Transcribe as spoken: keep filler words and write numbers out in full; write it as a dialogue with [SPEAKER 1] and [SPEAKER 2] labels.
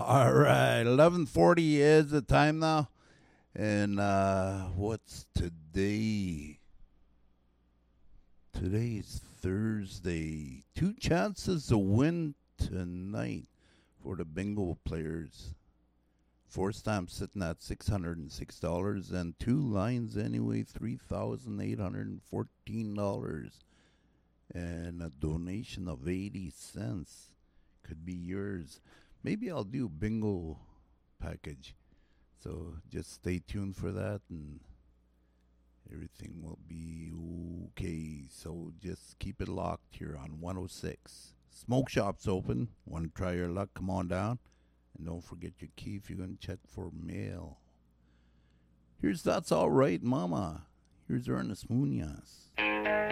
[SPEAKER 1] All right, eleven forty is the time now. And uh, what's today? Today's Thursday. Two chances to win tonight for the bingo players. Four stamps sitting at six hundred six dollars and two lines anyway, three thousand eight hundred fourteen dollars. And a donation of eighty cents could be yours. Maybe I'll do bingo package. So just stay tuned for that and everything will be okay. So just keep it locked here on one oh six. Smoke shop's open. Want to try your luck? Come on down. And don't forget your key if you're going to check for mail. Here's That's All Right, Mama. Here's Ernest Munoz.